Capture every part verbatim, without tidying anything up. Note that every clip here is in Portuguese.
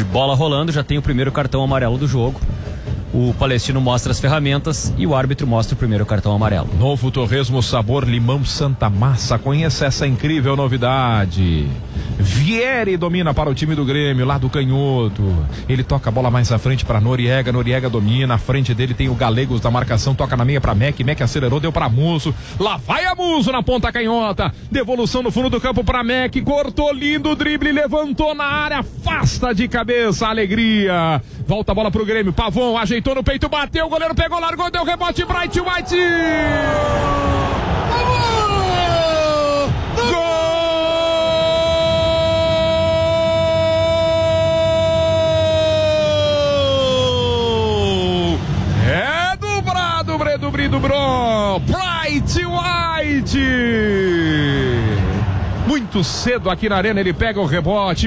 Bola rolando, já tem o primeiro cartão amarelo do jogo. O Palestino mostra as ferramentas e o árbitro mostra o primeiro cartão amarelo. Novo torresmo sabor limão Santa Massa. Conheça essa incrível novidade. Vieri domina para o time do Grêmio, lá do canhoto. Ele toca a bola mais à frente para Noriega. Noriega domina. À frente dele tem o Galegos da marcação. Toca na meia para Mac. Mac acelerou, deu para Muso. Lá vai a Muso na ponta canhota. Devolução no fundo do campo para Mac. Cortou lindo o drible, levantou na área. Afasta de cabeça, alegria. Volta a bola pro Grêmio. Pavon ajeitou no peito, bateu. O goleiro pegou, largou, deu rebote. Bright White. Do Bro, Bright White, muito cedo aqui na arena, ele pega o rebote,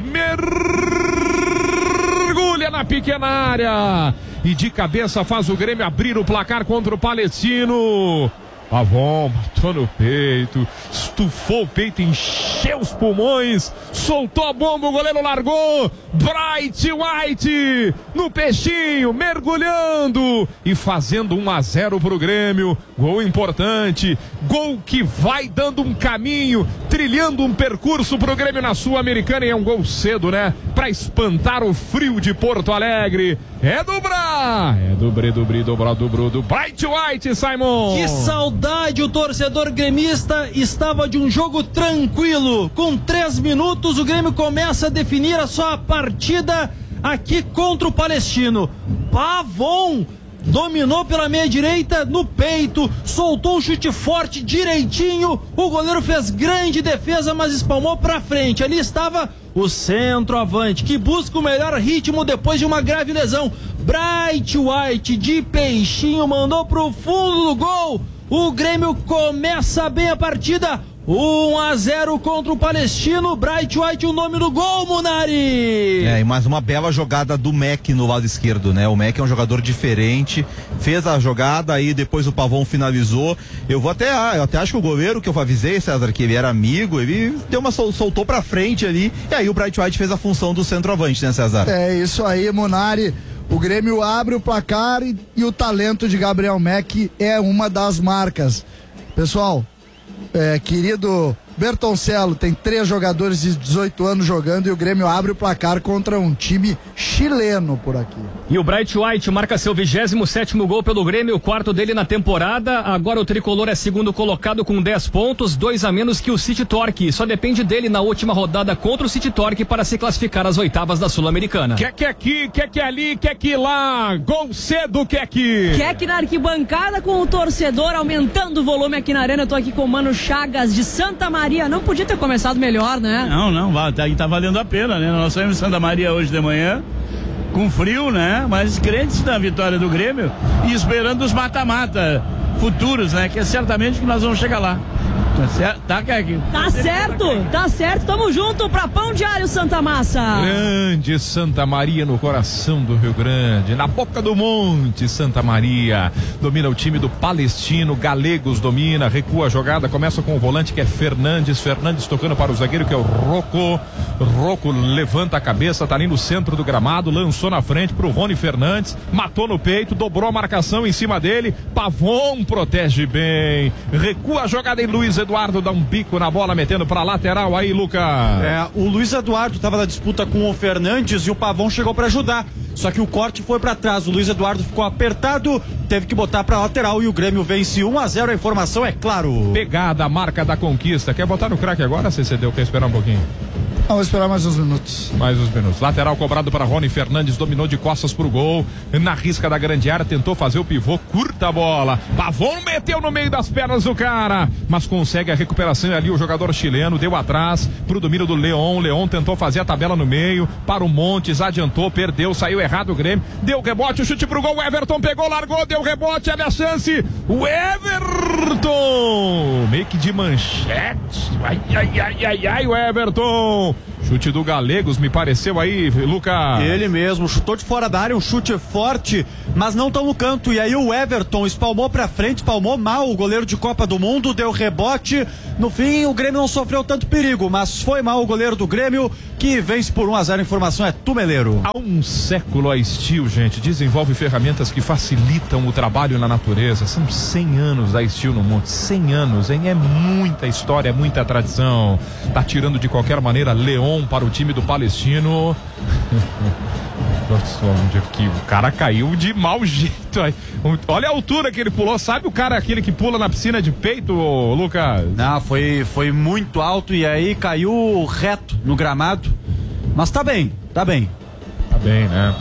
mergulha na pequena área e de cabeça faz o Grêmio abrir o placar contra o Palestino. Pavon matou no peito, estufou o peito, encheu os pulmões, soltou a bomba, o goleiro largou. Bright White no peixinho, mergulhando e fazendo um a zero pro Grêmio. Gol importante, gol que vai dando um caminho, trilhando um percurso pro Grêmio na Sul-Americana, e é um gol cedo, né? Pra espantar o frio de Porto Alegre. É do Bra, é do Bre, do Bri, do Bra, do Bru, do Bright White, Simon. Que saudade, o torcedor gremista estava de um jogo tranquilo. Com três minutos o Grêmio começa a definir a sua partida aqui contra o Palestino. Pavon dominou pela meia direita no peito, soltou um chute forte direitinho, o goleiro fez grande defesa, mas espalmou pra frente. Ali estava o centroavante, que busca o melhor ritmo depois de uma grave lesão. Bright White de peixinho mandou pro fundo do gol. O Grêmio começa bem a partida. um a zero contra o Palestino. Bright White, o nome do gol, Munari. É, e mais uma bela jogada do Mac no lado esquerdo, né? O Mac é um jogador diferente, fez a jogada, aí depois o Pavon finalizou. Eu vou até, eu até acho que o goleiro, que eu avisei, César, que ele era amigo, ele deu uma, soltou pra frente ali, e aí o Bright White fez a função do centroavante, né, César? É isso aí, Munari. O Grêmio abre o placar e, e o talento de Gabriel Mac é uma das marcas. Pessoal, é, querido Bertoncello, tem três jogadores de dezoito anos jogando e o Grêmio abre o placar contra um time chileno por aqui. E o Bright White marca seu vigésimo sétimo gol pelo Grêmio, o quarto dele na temporada. Agora o tricolor é segundo colocado com dez pontos, dois a menos que o City Torque. Só depende dele na última rodada contra o City Torque para se classificar às oitavas da Sul-Americana. Quer que aqui, quer que ali, quer que lá. Gol cedo, quer que. Quer que na arquibancada com o torcedor aumentando o volume aqui na arena. Eu tô aqui com o Mano Chagas de Santa Maria. Não podia ter começado melhor, né? Não, não, tá, tá valendo a pena, né? Nós saímos de Santa Maria hoje de manhã, com frio, né? Mas crentes na vitória do Grêmio e esperando os mata-mata futuros, né? Que é certamente que nós vamos chegar lá. Tá certo? Tá, tá certo, tá certo. Tamo junto pra Pão Diário Santa Massa. Grande Santa Maria no coração do Rio Grande, na boca do monte. Santa Maria domina o time do Palestino. Galegos domina, recua a jogada, começa com o volante que é Fernandes. Fernandes tocando para o zagueiro que é o Rocco. Rocco levanta a cabeça, tá ali no centro do gramado, lançou na frente pro Rony Fernandes, matou no peito, dobrou a marcação em cima dele. Pavon protege bem, recua a jogada em Luiz Eduardo, dá um bico na bola, metendo pra lateral aí, Lucas. É, o Luiz Eduardo tava na disputa com o Fernandes e o Pavon chegou pra ajudar, só que o corte foi pra trás, o Luiz Eduardo ficou apertado, teve que botar pra lateral e o Grêmio vence um a zero, a informação é claro. Pegada, a marca da conquista. Quer botar no craque agora, C C D? Quer esperar um pouquinho? Vamos esperar mais uns minutos. Mais uns minutos. Lateral cobrado para Rony Fernandes, dominou de costas pro gol. Na risca da grande área, tentou fazer o pivô, curta a bola. Pavon meteu no meio das pernas do cara, mas consegue a recuperação ali. O jogador chileno deu atrás pro domínio do Leon. Leon tentou fazer a tabela no meio, para o Montes, adiantou, perdeu, saiu errado o Grêmio. Deu rebote, o chute pro gol. O Everton pegou, largou, deu rebote, olha a chance. O Everton, meio que de manchete. Ai, ai, ai, ai, ai, o Everton. Chute do Galegos, me pareceu aí, Lucas. Ele mesmo, chutou de fora da área, um chute forte, mas não tão no canto. E aí o Everton espalmou pra frente, espalmou mal o goleiro de Copa do Mundo, deu rebote. No fim, o Grêmio não sofreu tanto perigo, mas foi mal o goleiro do Grêmio, que vence por um a zero. A informação é Tumeleiro. Há um século a Steel, gente, desenvolve ferramentas que facilitam o trabalho na natureza. São cem anos da Steel no mundo, cem anos, hein? É muita história, é muita tradição. Tá tirando de qualquer maneira Leon para o time do Palestino. Nossa, onde aqui o cara caiu de mau jeito aí. Olha a altura que ele pulou. Sabe o cara aquele que pula na piscina de peito, Lucas? Não, foi, foi muito alto e aí caiu reto no gramado. Mas tá bem, tá bem. Tá bem, né?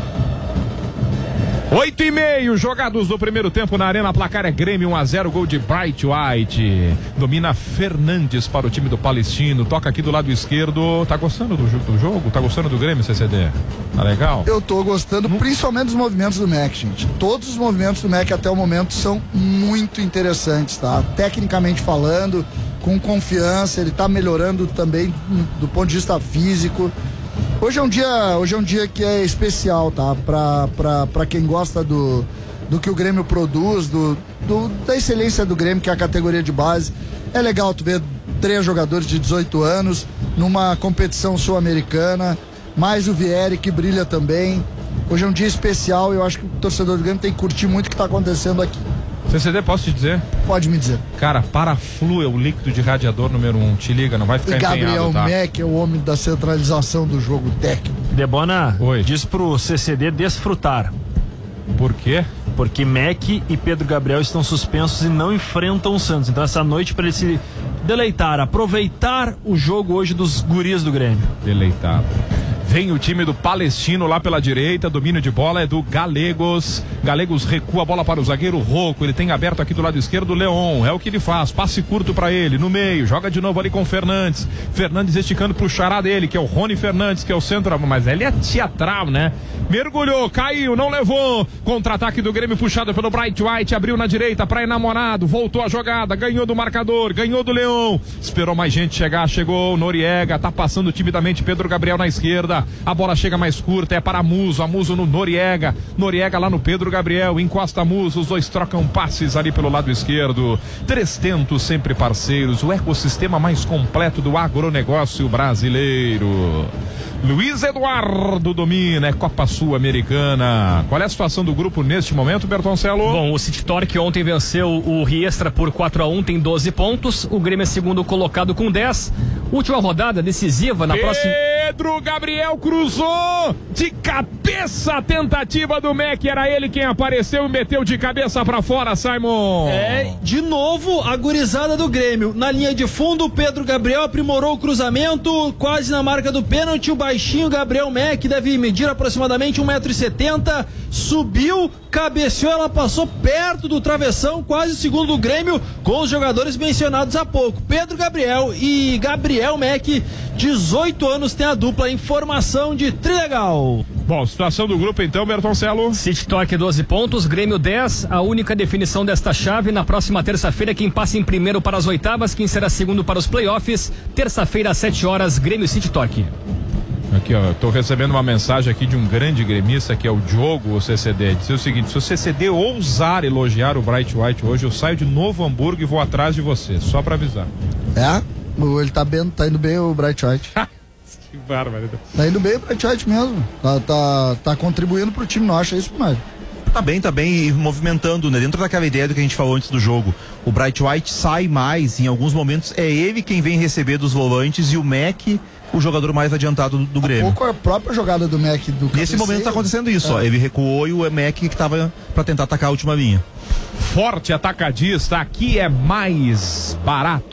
Oito e meio jogados do primeiro tempo na Arena, placar é Grêmio um a zero, gol de Bright White. Domina Fernandes para o time do Palestino, toca aqui do lado esquerdo. Tá gostando do, do jogo? Tá gostando do Grêmio, C C D? Tá legal? Eu tô gostando, principalmente dos movimentos do M E C, gente. Todos os movimentos do M E C até o momento são muito interessantes, tá? Tecnicamente falando, com confiança, ele tá melhorando também do ponto de vista físico. Hoje é um dia, hoje é um dia que é especial, tá? Pra, pra, pra quem gosta do, do que o Grêmio produz, do, do, da excelência do Grêmio, que é a categoria de base. É legal tu ver três jogadores de dezoito anos numa competição sul-americana, mais o Vieri, que brilha também. Hoje é um dia especial e eu acho que o torcedor do Grêmio tem que curtir muito o que tá acontecendo aqui. C C D, posso te dizer? Pode me dizer. Cara, Paraflu é o líquido de radiador número um. Te liga, não vai ficar e Gabriel empenhado, tá? M E C é o homem da centralização do jogo técnico. Debona, Oi. Diz pro C C D desfrutar. Por quê? Porque M E C e Pedro Gabriel estão suspensos e não enfrentam o Santos. Então essa noite para ele se deleitar, aproveitar o jogo hoje dos guris do Grêmio. Deleitar. Vem o time do Palestino lá pela direita, domínio de bola é do Galegos. Galegos recua a bola para o zagueiro Rocco, ele tem aberto aqui do lado esquerdo o Leon, é o que ele faz, passe curto para ele, no meio, joga de novo ali com o Fernandes. Fernandes esticando pro xará dele, que é o Rony Fernandes, que é o centro, mas ele é teatral, né? Mergulhou, caiu, não levou. Contra-ataque do Grêmio puxado pelo Bright White, abriu na direita para enamorado, voltou a jogada, ganhou do marcador, ganhou do Leon. Esperou mais gente chegar, chegou Noriega, tá passando timidamente Pedro Gabriel na esquerda. A bola chega mais curta, é para Muso, a Muso no Noriega, Noriega lá no Pedro Gabriel, encosta Muso, os dois trocam passes ali pelo lado esquerdo. Três tentos sempre parceiros, o ecossistema mais completo do agronegócio brasileiro. Luiz Eduardo domina, é Copa Sul-Americana. Qual é a situação do grupo neste momento, Bertoncelo? Bom, o City Torque ontem venceu o Riestra por quatro a um, tem doze pontos. O Grêmio é segundo colocado com dez. Última rodada decisiva na Pedro próxima. Pedro Gabriel cruzou de cabeça a tentativa do M E C. Era ele quem apareceu e meteu de cabeça pra fora, Simon. É, de novo a gurizada do Grêmio. Na linha de fundo, o Pedro Gabriel aprimorou o cruzamento, quase na marca do pênalti. O baixinho Gabriel M E C, que deve medir aproximadamente um metro e setenta, subiu, cabeceou, ela passou perto do travessão, quase segundo do Grêmio, com os jogadores mencionados há pouco. Pedro Gabriel e Gabriel M E C, dezoito anos, tem a dupla. Informação de Trilegal. Bom, situação do grupo então, Bertoncelo. City Torque doze pontos, Grêmio dez. A única definição desta chave na próxima terça-feira, quem passa em primeiro para as oitavas, quem será segundo para os playoffs. Terça-feira às sete horas, Grêmio City Torque. Aqui, ó, tô recebendo uma mensagem aqui de um grande gremista que é o Diogo, o C C D. Diz o seguinte: se o C C D ousar elogiar o Bright White hoje, eu saio de Novo Hamburgo e vou atrás de você, só pra avisar. É? Ele tá bem, tá indo bem o Bright White. Que bárbaro. Tá indo bem o Bright White mesmo. Tá, tá, tá contribuindo pro time, não acha isso, Mário? Tá bem, tá bem, e movimentando, né? Dentro daquela ideia do que a gente falou antes do jogo. O Bright White sai mais, em alguns momentos é ele quem vem receber dos volantes e o M E C o jogador mais adiantado do, do Grêmio. Um pouco a própria jogada do M E C do Nesse momento tá acontecendo isso, é. ó. Ele recuou e o M E C que tava pra tentar atacar a última linha. Forte atacadista, aqui é mais barato.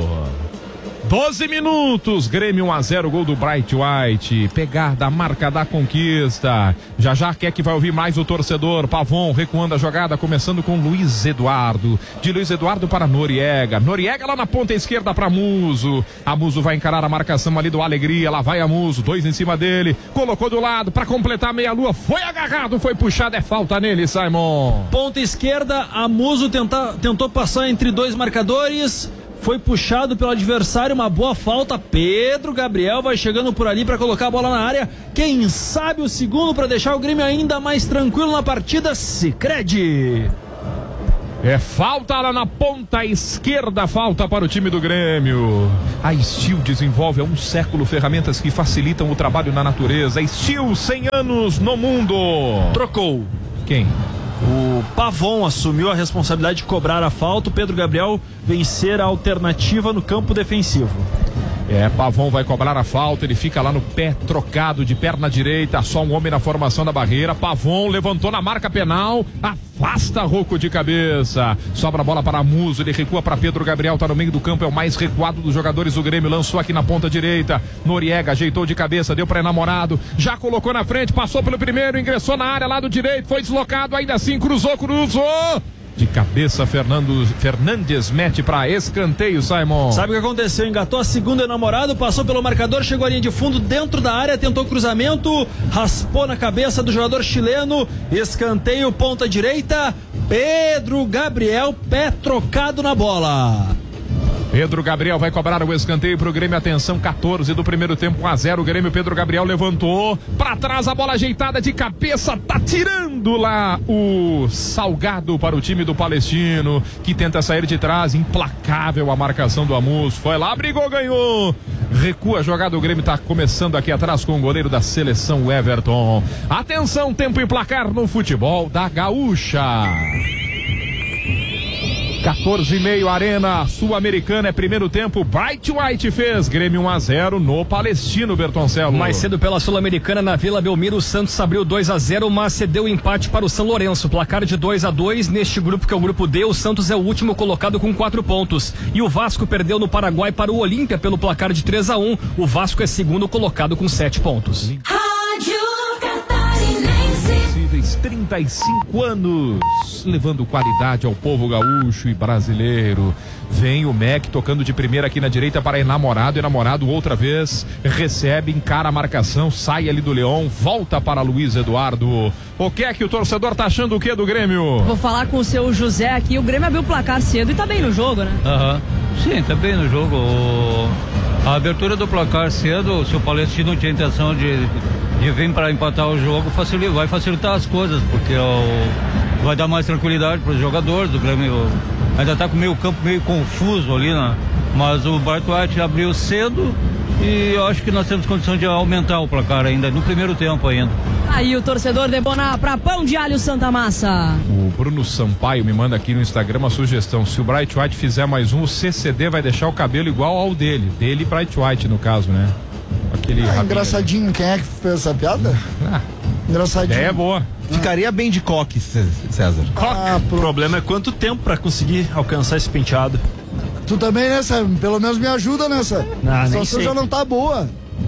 doze minutos, Grêmio um a zero, gol do Bright White. Pegar da marca da conquista. Já já quer que vai ouvir mais o torcedor. Pavon recuando a jogada, começando com Luiz Eduardo. De Luiz Eduardo para Noriega. Noriega lá na ponta esquerda para Muso. A Muso vai encarar a marcação ali do Alegria. Lá vai a Muso, dois em cima dele. Colocou do lado para completar a meia-lua. Foi agarrado, foi puxado. É falta nele, Simon. Ponta esquerda, a Muso tenta, tentou passar entre dois marcadores. foi puxado pelo adversário, uma boa falta. Pedro Gabriel vai chegando por ali para colocar a bola na área. Quem sabe o segundo para deixar o Grêmio ainda mais tranquilo na partida. Sicredi. É falta lá na ponta esquerda, falta para o time do Grêmio. A Steel desenvolve há um século ferramentas que facilitam o trabalho na natureza. Steel, cem anos no mundo. Trocou. Quem? O Pavon assumiu a responsabilidade de cobrar a falta. O Pedro Gabriel vencer a alternativa no campo defensivo. É, Pavon vai cobrar a falta, ele fica lá no pé trocado de perna direita, só um homem na formação da barreira. Pavon levantou na marca penal, afasta Rocco de cabeça, sobra a bola para Muso, ele recua para Pedro Gabriel, tá no meio do campo, é o mais recuado dos jogadores do Grêmio, lançou aqui na ponta direita, Noriega ajeitou de cabeça, deu para enamorado, já colocou na frente, passou pelo primeiro, ingressou na área, lado direito, foi deslocado, ainda assim cruzou, cruzou. De cabeça, Fernando Fernandes mete para escanteio, Simon. Sabe o que aconteceu? Engatou a segunda enamorado, passou pelo marcador, chegou à linha de fundo dentro da área, tentou cruzamento, raspou na cabeça do jogador chileno, escanteio, ponta direita, Pedro Gabriel, pé trocado na bola. Pedro Gabriel vai cobrar o escanteio pro Grêmio, atenção, quatorze do primeiro tempo, um a zero, o Grêmio. Pedro Gabriel levantou, pra trás a bola ajeitada de cabeça, tá tirando lá o Salgado para o time do Palestino, que tenta sair de trás, implacável a marcação do Amus, foi lá, brigou, ganhou, recua a jogada, o Grêmio tá começando aqui atrás com o goleiro da seleção, o Everton. Atenção, tempo e placar no futebol da Gaúcha. quatorze e meio, Arena Sul-Americana, é primeiro tempo, Bright White fez, Grêmio um a zero no Palestino, Bertoncello. Mais cedo pela Sul-Americana, na Vila Belmiro, o Santos abriu dois a zero, mas cedeu o empate para o São Lourenço, placar de dois a dois, neste grupo que é o grupo D, o Santos é o último colocado com quatro pontos, e o Vasco perdeu no Paraguai para o Olímpia pelo placar de três a um, o Vasco é segundo colocado com sete pontos. Rádio Catarinense. trinta e cinco anos, levando qualidade ao povo gaúcho e brasileiro. Vem o M E C tocando de primeira aqui na direita para enamorado, enamorado outra vez, recebe, encara a marcação, sai ali do Leão, volta para Luiz Eduardo. O que é que o torcedor tá achando o que do Grêmio? Vou falar com o seu José aqui, o Grêmio abriu o placar cedo e tá bem no jogo, né? Aham, uhum. Sim, tá bem no jogo. O... A abertura do placar cedo, se o Palestino tinha intenção de, de vir para empatar o jogo, facilita, vai facilitar as coisas, porque o, vai dar mais tranquilidade para os jogadores. O Grêmio ainda está com o meio campo meio confuso ali, né? Mas o Bright White abriu cedo e eu acho que nós temos condição de aumentar o placar ainda, no primeiro tempo ainda. Aí o torcedor debonar para Pão de Alho Santa Massa. O Bruno Sampaio me manda aqui no Instagram uma sugestão, se o Bright White fizer mais um, o C C D vai deixar o cabelo igual ao dele, dele e Bright White no caso, né? Aquele ah, engraçadinho, quem é que fez essa piada? Ah, engraçadinho. É boa. Ficaria bem de coque, César. Ah, o problema é quanto tempo para conseguir alcançar esse penteado. Tu também, né, Sam? Pelo menos me ajuda nessa. Ah, a situação já não tá boa.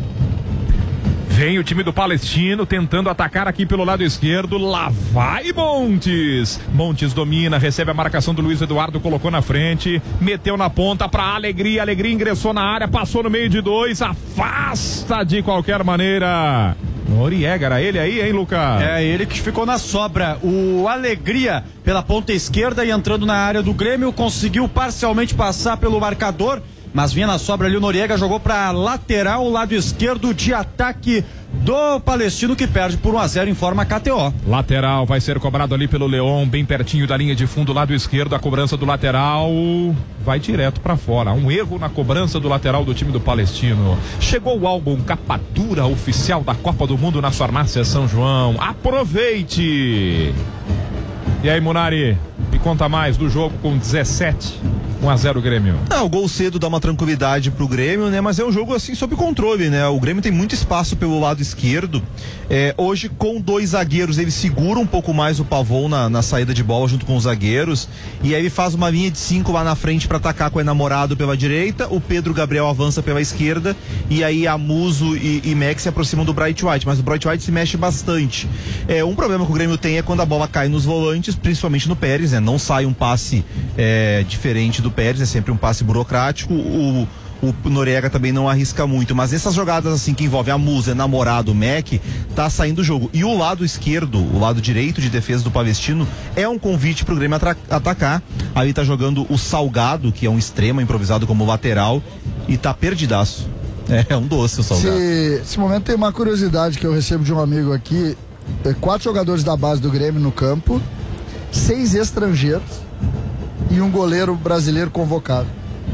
Vem o time do Palestino tentando atacar aqui pelo lado esquerdo. Lá vai Montes. Montes domina, recebe a marcação do Luiz Eduardo, colocou na frente, meteu na ponta pra Alegria. Alegria ingressou na área, passou no meio de dois, afasta de qualquer maneira. Noriega, era ele aí, hein, Lucas? É, ele que ficou na sobra. O Alegria pela ponta esquerda e entrando na área do Grêmio, conseguiu parcialmente passar pelo marcador, mas vinha na sobra ali o Noriega, jogou para lateral, lado esquerdo de ataque do Palestino, que perde por um a zero em forma K T O. Lateral vai ser cobrado ali pelo Leão, bem pertinho da linha de fundo, lado esquerdo, a cobrança do lateral vai direto para fora. Um erro na cobrança do lateral do time do Palestino. Chegou o álbum capa dura oficial da Copa do Mundo nas farmácias São João. Aproveite! E aí, Munari, me conta mais do jogo com dezessete. um a zero Grêmio. Ah, o gol cedo dá uma tranquilidade pro Grêmio, né? Mas é um jogo assim sob controle, né? O Grêmio tem muito espaço pelo lado esquerdo. É, hoje com dois zagueiros ele segura um pouco mais o Pavon na, na saída de bola junto com os zagueiros, e aí ele faz uma linha de cinco lá na frente para atacar com o enamorado pela direita, o Pedro Gabriel avança pela esquerda, e aí a Muso e, e Max se aproximam do Bright White, mas o Bright White se mexe bastante. É, um problema que o Grêmio tem é quando a bola cai nos volantes, principalmente no Pérez, né? Não sai um passe é, diferente do Pérez, é sempre um passe burocrático. O, o Noriega também não arrisca muito, mas essas jogadas assim que envolvem a Musa, namorado, o Mac, tá saindo do jogo. E o lado esquerdo, o lado direito de defesa do Palestino é um convite pro Grêmio atra- atacar. Aí tá jogando o Salgado, que é um extremo improvisado como lateral, e tá perdidaço. É um doce o Salgado. Se, esse momento tem uma curiosidade que eu recebo de um amigo aqui. É, quatro jogadores da base do Grêmio no campo, seis estrangeiros e um goleiro brasileiro convocado.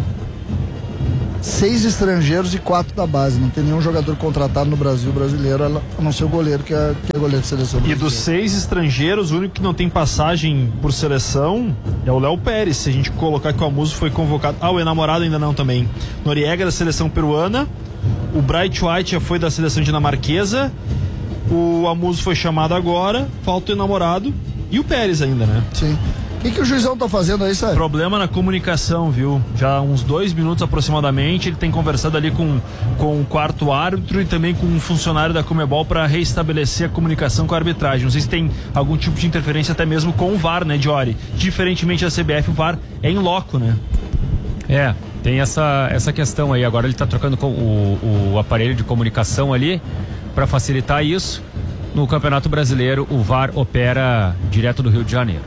Seis estrangeiros e quatro da base. Não tem nenhum jogador contratado no Brasil brasileiro, a não ser o goleiro, que é, que é goleiro de seleção E brasileira. dos seis estrangeiros, o único que não tem passagem por seleção é o Léo Pérez. Se a gente colocar que o Amuso foi convocado. Ah, o enamorado ainda não também. Noriega da seleção peruana. O Bright White já foi da seleção dinamarquesa. O Amuso foi chamado agora. Falta o enamorado. E o Pérez ainda, né? Sim. O que, que o juizão tá fazendo aí, Sérgio? Problema na comunicação, viu? Já há uns dois minutos aproximadamente, ele tem conversado ali com, com o quarto árbitro e também com um funcionário da Conmebol para reestabelecer a comunicação com a arbitragem. Não sei se tem algum tipo de interferência até mesmo com o V A R, né, Diori? Diferentemente da C B F, o V A R é em loco, né? É, tem essa, essa questão aí. Agora ele está trocando com o, o aparelho de comunicação ali para facilitar isso. No Campeonato Brasileiro, o V A R opera direto do Rio de Janeiro.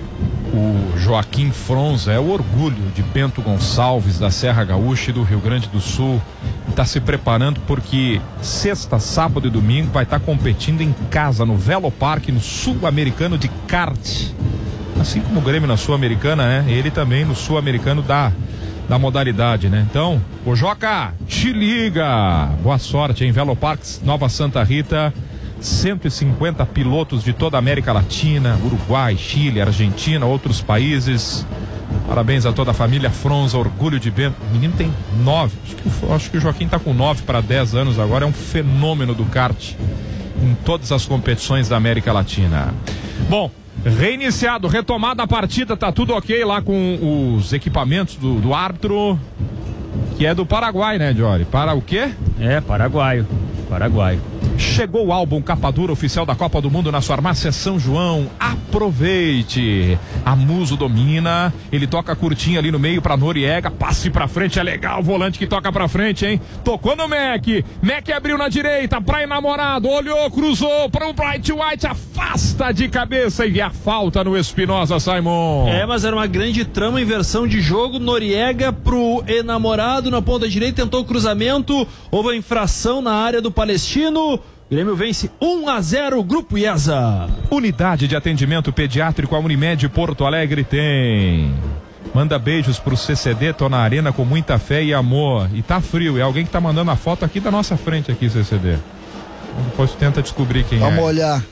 O Joaquim Fronza é o orgulho de Bento Gonçalves, da Serra Gaúcha e do Rio Grande do Sul. Está se preparando porque sexta, sábado e domingo vai estar competindo em casa no Velopark, no Sul-Americano de kart. Assim como o Grêmio na Sul-Americana, né? Ele também no Sul-Americano da, da modalidade, né? Então, ô Joca, te liga! Boa sorte em Velopark, Nova Santa Rita. cento e cinquenta pilotos de toda a América Latina, Uruguai, Chile, Argentina, outros países. Parabéns a toda a família Fronza, orgulho de Bento. O menino tem nove. Acho que, acho que o Joaquim tá com nove para dez anos agora. É um fenômeno do kart em todas as competições da América Latina. Bom, reiniciado, retomada a partida, tá tudo ok lá com os equipamentos do, do árbitro, que é do Paraguai, né, Jory? Para o quê? É, paraguaio. Paraguaio. Chegou o álbum capa dura oficial da Copa do Mundo na sua farmácia São João. Aproveite. A Muso domina. Ele toca curtinho ali no meio pra Noriega. Passe pra frente, é legal. O volante que toca pra frente, hein? Tocou no Mac. Mac abriu na direita pra enamorado. Olhou, cruzou para o Bright White. Afasta de cabeça e a falta no Espinosa, Simon. É, mas era uma grande trama, inversão de jogo. Noriega pro enamorado na ponta direita. Tentou o cruzamento. Houve a infração na área do Palestino. Grêmio vence um a zero, Grupo IESA. Unidade de atendimento pediátrico, a Unimed Porto Alegre tem. Manda beijos pro C C D, tô na arena com muita fé e amor. E tá frio, é alguém que tá mandando a foto aqui da nossa frente aqui, C C D. Depois tenta descobrir quem Vamos é. Vamos olhar.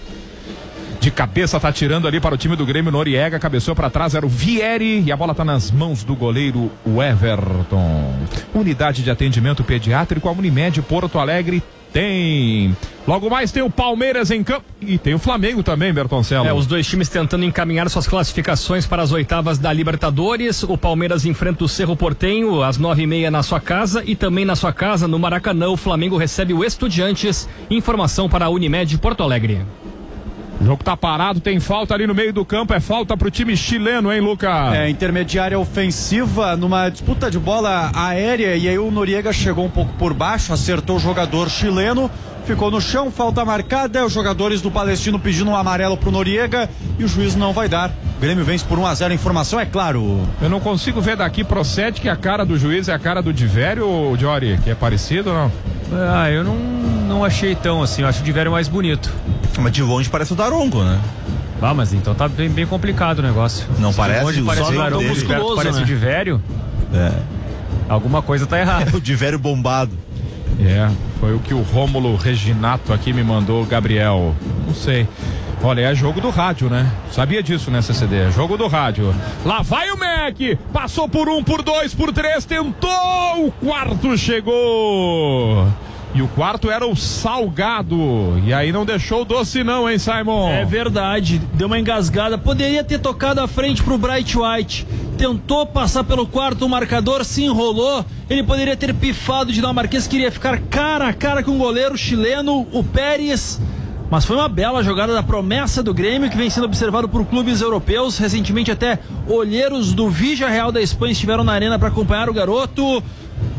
De cabeça tá tirando ali para o time do Grêmio, Noriega, cabeçou para trás, era o Vieri e a bola tá nas mãos do goleiro, o Everton. Unidade de atendimento pediátrico, a Unimed Porto Alegre tem. Logo mais tem o Palmeiras em campo e tem o Flamengo também, Bertoncello. É, os dois times tentando encaminhar suas classificações para as oitavas da Libertadores. O Palmeiras enfrenta o Cerro Porteño às nove e meia na sua casa e também na sua casa no Maracanã. O Flamengo recebe o Estudiantes. Informação para a Unimed Porto Alegre. O jogo tá parado, tem falta ali no meio do campo, é falta pro time chileno, hein, Lucas? É, intermediária ofensiva numa disputa de bola aérea e aí o Noriega chegou um pouco por baixo, acertou o jogador chileno, ficou no chão, falta marcada, os jogadores do Palestino pedindo um amarelo pro Noriega e o juiz não vai dar. O Grêmio vence por um a zero, a informação é claro. Eu não consigo ver daqui, procede que a cara do juiz é a cara do Divério, ou Jory, que é parecido ou não? Ah, eu não, não achei tão assim, eu acho o Divério mais bonito. Mas de longe parece o Daronco, né? Ah, mas então tá bem, bem complicado o negócio. Não Se parece? de longe parece o Daronco, musculoso, parece né? o Divério. É. Alguma coisa tá errada. O Divério bombado. É, foi o que o Rômulo Reginato aqui me mandou, Gabriel. Não sei. Olha, é jogo do rádio, né? Sabia disso, né, C C D? É jogo do rádio. Lá vai o Mac! Passou por um, por dois, por três, tentou! O quarto chegou! E o quarto era o Salgado. E aí não deixou o doce não, hein, Simon? É verdade, deu uma engasgada. Poderia ter tocado à frente pro Bright White. Tentou passar pelo quarto, o marcador se enrolou. Ele poderia ter pifado de dinamarquês, queria ficar cara a cara com o goleiro chileno, o Pérez. Mas foi uma bela jogada da promessa do Grêmio, que vem sendo observado por clubes europeus. Recentemente até olheiros do Villarreal da Espanha estiveram na arena para acompanhar o garoto.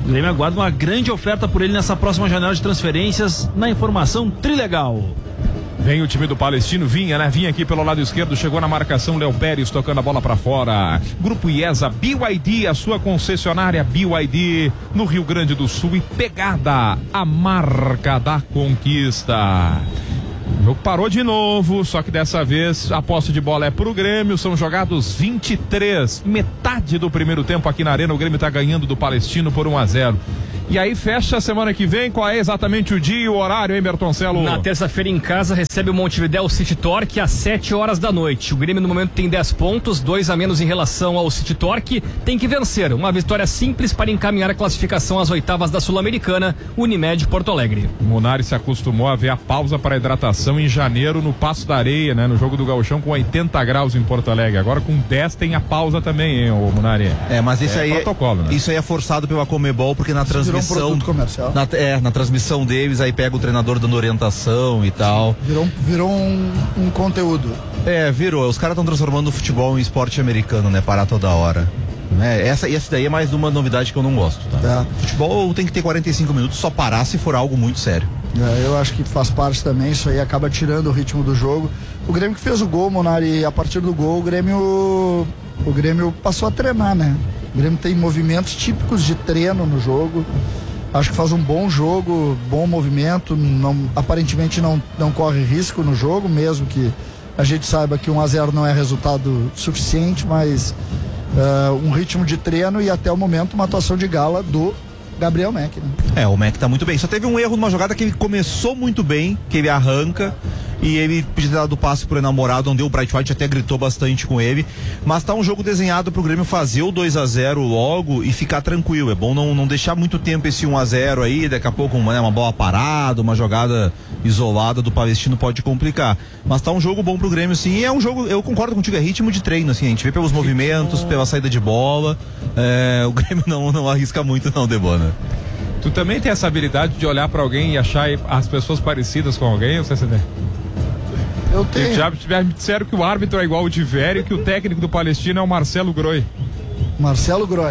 O Grêmio aguarda uma grande oferta por ele nessa próxima janela de transferências. Na informação Trilegal. Vem o time do Palestino, vinha, né? Vinha aqui pelo lado esquerdo, chegou na marcação, Léo Pérez tocando a bola pra fora. Grupo IESA, B Y D, a sua concessionária B Y D no Rio Grande do Sul e pegada, a marca da conquista. O jogo parou de novo, só que dessa vez a posse de bola é pro Grêmio, são jogados vinte e três, metade do primeiro tempo aqui na Arena, o Grêmio tá ganhando do Palestino por um a zero. E aí fecha a semana que vem, qual é exatamente o dia e o horário, hein, Bertoncello? Na terça-feira em casa recebe o Montevidéu City Torque às sete horas da noite. O Grêmio no momento tem dez pontos, dois a menos em relação ao City Torque. Tem que vencer, uma vitória simples para encaminhar a classificação às oitavas da Sul-Americana, Unimed Porto Alegre. O Munari se acostumou a ver a pausa para hidratação em janeiro no Passo da Areia, né? No jogo do Gauchão com oitenta graus em Porto Alegre. Agora com dez tem a pausa também, hein, o Munari? É, mas isso é aí protocolo, né? Isso aí é forçado pela Comebol, porque na transmissão Um produto comercial. Na, é, na transmissão deles, aí pega o treinador dando orientação e tal. Virou, virou um, um conteúdo. É, virou. Os caras estão transformando o futebol em esporte americano, né? Parar toda hora. É, essa, essa daí é mais uma novidade que eu não gosto, tá? É. Futebol tem que ter quarenta e cinco minutos, só parar se for algo muito sério. É, eu acho que faz parte também, isso aí acaba tirando o ritmo do jogo. O Grêmio que fez o gol, Monari, a partir do gol, o Grêmio, o Grêmio passou a treinar, né? O Grêmio tem movimentos típicos de treino no jogo. Acho que faz um bom jogo, bom movimento, não, aparentemente não, não corre risco no jogo, mesmo que a gente saiba que um a zero não é resultado suficiente, mas uh, um ritmo de treino e até o momento uma atuação de gala do Gabriel Mack, né? É, o Mack tá muito bem, só teve um erro numa jogada que ele começou muito bem, que ele arranca e ele podia ter dado passe pro enamorado, onde o Bright White até gritou bastante com ele, mas tá um jogo desenhado pro Grêmio fazer o dois a zero logo e ficar tranquilo. É bom não, não deixar muito tempo esse um a zero aí, daqui a pouco uma, né, uma bola parada, uma jogada isolada do Palestino pode complicar, mas tá um jogo bom pro Grêmio sim, e é um jogo, eu concordo contigo, é ritmo de treino, assim, a gente vê pelos movimentos, pela saída de bola, é, o Grêmio não, não arrisca muito não, Debona. Tu também tem essa habilidade de olhar pra alguém e achar as pessoas parecidas com alguém, ou C C D? Eu tenho. Já me disseram que o árbitro é igual o de Vério e que o técnico do Palestino é o Marcelo Groi. Marcelo Groi.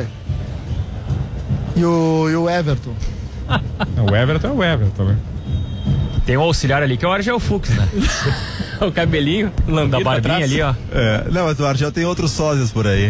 E o, e o Everton. O Everton é o Everton, né? Tem um auxiliar ali que é o Argel Fux, né? O cabelinho, da barbinha ali, ó. É, não, mas o Argel tem outros sósias por aí.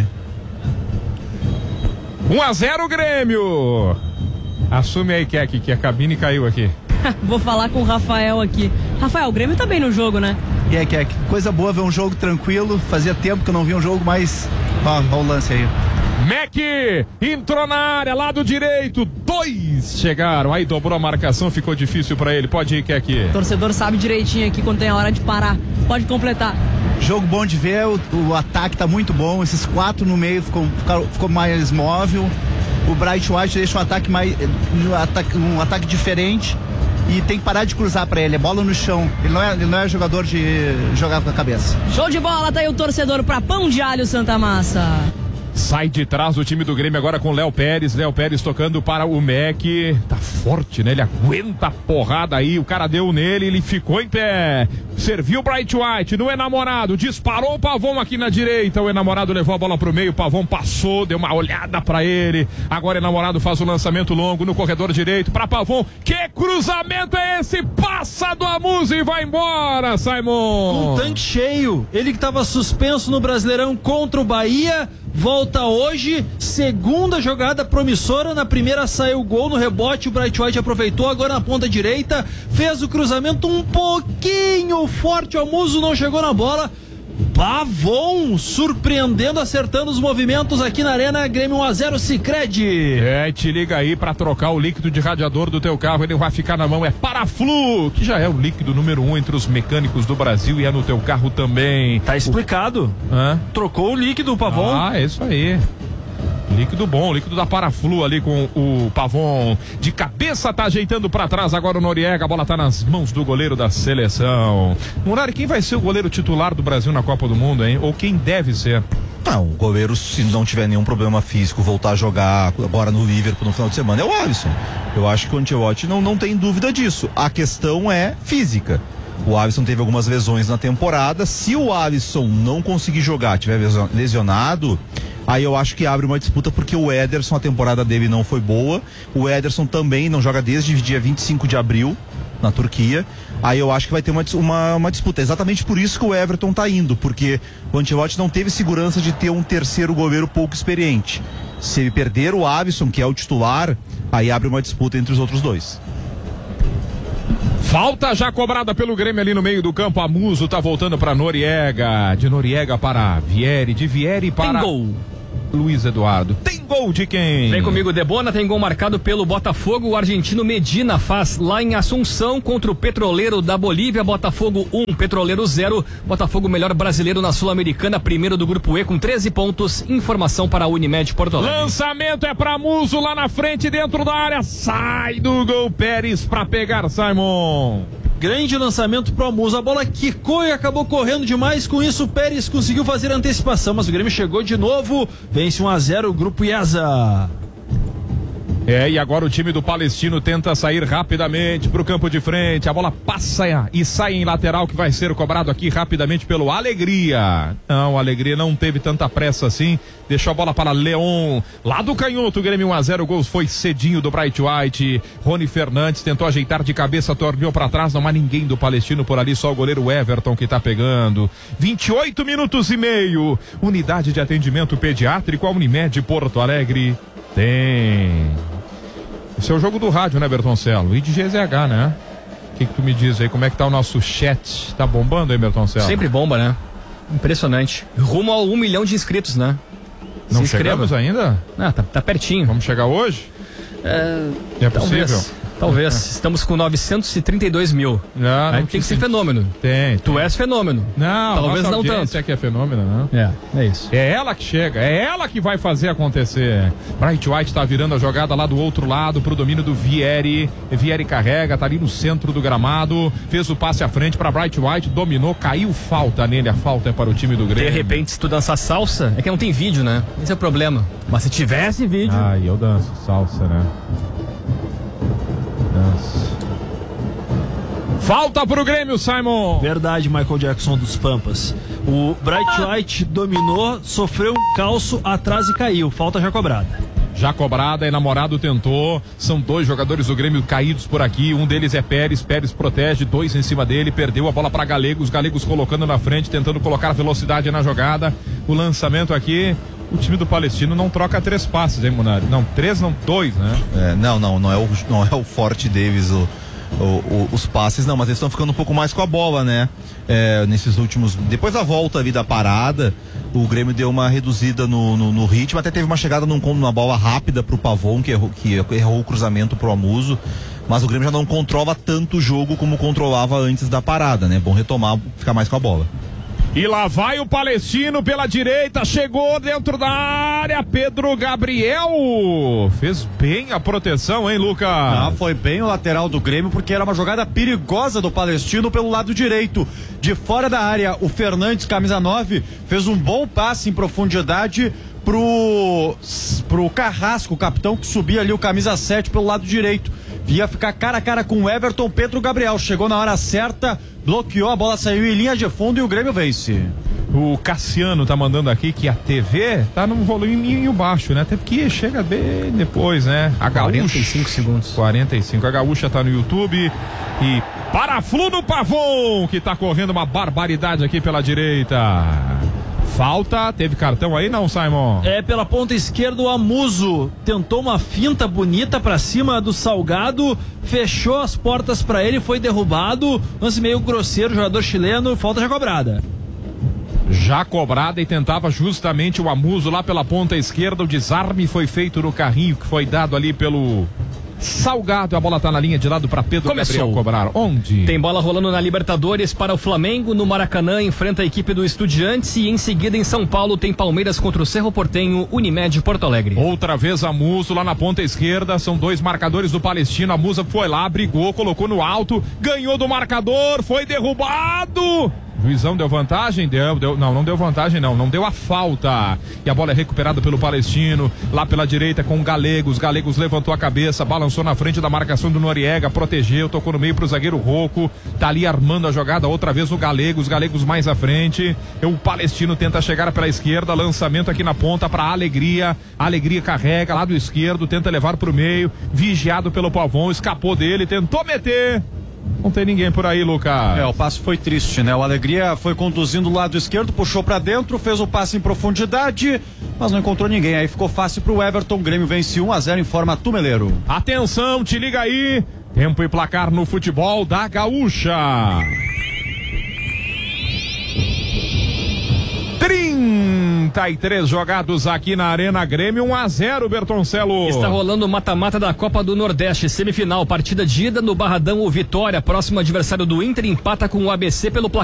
um a zero Grêmio! Assume aí, Keck, que a cabine caiu aqui. Vou falar com o Rafael aqui. Rafael, o Grêmio tá bem no jogo, né? E aí, Keck, coisa boa ver um jogo tranquilo. Fazia tempo que eu não vi um jogo mais... Ó, ó o lance aí. Mack entrou na área, lado direito, dois chegaram, aí dobrou a marcação, ficou difícil pra ele, pode ir, Keck. O torcedor sabe direitinho aqui quando tem a hora de parar, pode completar. Jogo bom de ver, o, o ataque tá muito bom, esses quatro no meio ficou, ficou mais móvel, o Bright White deixa um ataque mais, um ataque, um ataque diferente e tem que parar de cruzar pra ele, é bola no chão, ele não é, ele não é jogador de jogar com a cabeça. Show de bola, tá aí o torcedor pra Pão de Alho Santa Massa. Sai de trás do time do Grêmio agora com Léo Pérez, Léo Pérez tocando para o Mack, tá forte, né? Ele aguenta a porrada aí, o cara deu nele, ele ficou em pé, serviu o Bright White no enamorado, disparou o Pavão aqui na direita, o enamorado levou a bola pro meio, o Pavão passou, deu uma olhada pra ele, agora o enamorado faz o lançamento longo no corredor direito pra Pavão, que cruzamento é esse? Passa do Amuso e vai embora, Simon! Um tanque cheio, ele que tava suspenso no Brasileirão contra o Bahia, volta hoje, segunda jogada promissora, na primeira saiu o gol no rebote, o Bright White aproveitou, agora na ponta direita, fez o cruzamento um pouquinho forte, o Amuso não chegou na bola, Pavon surpreendendo, acertando os movimentos aqui na Arena, Grêmio um a zero Sicredi. É, te liga aí pra trocar o líquido de radiador do teu carro, ele vai ficar na mão, é Paraflu, que já é o líquido número um entre os mecânicos do Brasil e é no teu carro também. Tá explicado. O... Hã? Trocou o líquido, o Pavon. Ah, é isso aí. Líquido bom, líquido da Paraflu ali com o Pavon. De cabeça tá ajeitando pra trás agora o Noriega, a bola tá nas mãos do goleiro da seleção. Murari, quem vai ser o goleiro titular do Brasil na Copa do Mundo, hein? Ou quem deve ser? Não, o goleiro, se não tiver nenhum problema físico, voltar a jogar agora no Liverpool no final de semana, é o Alisson. Eu acho que o Ancelotti não, não tem dúvida disso. A questão é física. O Alisson teve algumas lesões na temporada. Se o Alisson não conseguir jogar, tiver lesionado, Aí eu acho que abre uma disputa porque o Ederson, a temporada dele não foi boa. O Ederson também não joga desde dia vinte e cinco de abril na Turquia. Aí eu acho que vai ter uma, uma, uma disputa. Exatamente por isso que o Everton tá indo, porque o Ancelotti não teve segurança de ter um terceiro goleiro pouco experiente. Se ele perder o Alisson, que é o titular, aí abre uma disputa entre os outros dois. Falta já cobrada pelo Grêmio ali no meio do campo. A Muso tá voltando para Noriega. De Noriega para Vieri. De Vieri para... Tem gol. Luiz Eduardo. Tem gol de quem? Vem comigo, Debona. Tem gol marcado pelo Botafogo. O argentino Medina faz lá em Assunção contra o Petroleiro da Bolívia. Botafogo um, Petroleiro zero. Botafogo melhor brasileiro na Sul-Americana, primeiro do grupo E com treze pontos. Informação para a Unimed Porto Alegre. Lançamento é para Muso lá na frente, dentro da área. Sai do gol Pérez para pegar Simon. Grande lançamento pro Muso. A bola quicou e acabou correndo demais. Com isso, o Pérez conseguiu fazer a antecipação, mas o Grêmio chegou de novo. Vence um a zero o grupo IESA. É, e agora o time do Palestino tenta sair rapidamente pro campo de frente. A bola passa e sai em lateral, que vai ser cobrado aqui rapidamente pelo Alegria. Não, o Alegria não teve tanta pressa assim. Deixou a bola para Leon. Lá do canhoto, o Grêmio um a zero. O gol foi cedinho do Bright White. Rony Fernandes tentou ajeitar de cabeça, torneou para trás. Não há ninguém do Palestino por ali, só o goleiro Everton que tá pegando. vinte e oito minutos e meio. Unidade de atendimento pediátrico, a Unimed Porto Alegre. Tem. Esse é o jogo do rádio, né, Bertoncelo? E de G Z H, né? O que, que tu me diz aí? Como é que tá o nosso chat? Tá bombando aí, Bertoncelo? Sempre bomba, né? Impressionante. Rumo a um milhão de inscritos, né? Não chegamos ainda? Ah, tá, tá pertinho. Vamos chegar hoje? É, é talvez, possível? Talvez. Estamos com novecentos e trinta e dois mil. Não, Aí não tem que ser fenômeno. Tem. Tu és fenômeno. Não, talvez não tanto. Você que é fenômeno, não? É, é isso. É ela que chega, é ela que vai fazer acontecer. Bright White tá virando a jogada lá do outro lado pro domínio do Vieri. Vieri carrega, tá ali no centro do gramado. Fez o passe à frente pra Bright White, dominou, caiu, falta nele. A falta é para o time do Grêmio. De repente, se tu dançar salsa, é que não tem vídeo, né? Esse é o problema. Mas se tivesse vídeo. Ah, eu danço salsa, né? Danço. Falta pro Grêmio, Simon. Verdade, Michael Jackson dos Pampas. O Bright White dominou, sofreu um calço atrás e caiu. Falta já cobrada. Já cobrada, enamorado tentou. São dois jogadores do Grêmio caídos por aqui. Um deles é Pérez. Pérez protege, dois em cima dele. Perdeu a bola para Galegos. Galegos colocando na frente, tentando colocar velocidade na jogada. O lançamento aqui. O time do Palestino não troca três passes, hein, Munari? Não, três, não, dois, né? É, não, não, não é o, não é o forte deles, o, o, o, os passes, não, mas eles estão ficando um pouco mais com a bola, né? É, nesses últimos. Depois da volta ali da parada, o Grêmio deu uma reduzida no, no, no ritmo, até teve uma chegada num, numa bola rápida pro Pavon, que errou, que errou o cruzamento pro Amuso. Mas o Grêmio já não controla tanto o jogo como controlava antes da parada, né? Bom retomar, ficar mais com a bola. E lá vai o Palestino pela direita, chegou dentro da área, Pedro Gabriel, fez bem a proteção, hein, Lucas? Ah, foi bem o lateral do Grêmio, porque era uma jogada perigosa do Palestino pelo lado direito, de fora da área. O Fernandes, camisa nove, fez um bom passe em profundidade pro, pro Carrasco, o capitão, que subia ali o camisa sete pelo lado direito. Ia ficar cara a cara com o Everton. Pedro Gabriel chegou na hora certa, bloqueou, a bola saiu em linha de fundo e o Grêmio vence. O Cassiano tá mandando aqui que a T V tá num volume baixo, né? Até porque chega bem depois, né? A Gaúcha, quarenta e cinco segundos. quarenta e cinco. A Gaúcha tá no YouTube e Paraflu no Pavon, que tá correndo uma barbaridade aqui pela direita. Falta, teve cartão aí não, Simon? É, pela ponta esquerda o Amuso tentou uma finta bonita pra cima do Salgado, fechou as portas pra ele, foi derrubado, lance meio grosseiro, jogador chileno, falta já cobrada. Já cobrada e tentava justamente o Amuso lá pela ponta esquerda, o desarme foi feito no carrinho que foi dado ali pelo Salgado. A bola tá na linha de lado para Pedro Começou. Gabriel cobrar. Onde? Tem bola rolando na Libertadores para o Flamengo. No Maracanã enfrenta a equipe do Estudiantes. E em seguida em São Paulo tem Palmeiras contra o Cerro Porteño, Unimed Porto Alegre. Outra vez a Muso lá na ponta esquerda. São dois marcadores do Palestino. A Musa foi lá, brigou, colocou no alto, ganhou do marcador, foi derrubado. Juizão deu vantagem? Deu, deu, não, não deu vantagem não, não deu a falta. E a bola é recuperada pelo Palestino, lá pela direita com o Galegos. Galegos levantou a cabeça, balançou na frente da marcação do Noriega, protegeu, tocou no meio pro zagueiro Rocco. Tá ali armando a jogada outra vez o Galegos, Galegos mais à frente. O Palestino tenta chegar pela esquerda, lançamento aqui na ponta para Alegria. Alegria carrega lado esquerdo, tenta levar pro meio, vigiado pelo Pavon, escapou dele, tentou meter. Não tem ninguém por aí, Lucas. É, o passe foi triste, né? O Alegria foi conduzindo o lado esquerdo, puxou pra dentro, fez o passe em profundidade, mas não encontrou ninguém. Aí ficou fácil pro Everton. Grêmio vence um a zero, informa Tumeleiro. Atenção, te liga aí. Tempo e placar no futebol da Gaúcha. trinta e três jogados aqui na Arena Grêmio, um a zero, Bertoncelo. Está rolando o mata-mata da Copa do Nordeste, semifinal, partida de ida no Barradão, o Vitória, próximo adversário do Inter, empata com o A B C pelo placar